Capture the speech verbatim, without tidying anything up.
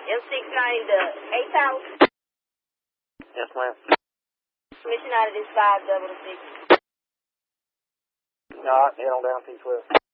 M six nine, the eighth house. Yes, ma'am. Mission out of this five double six. All right, head on down T twelve.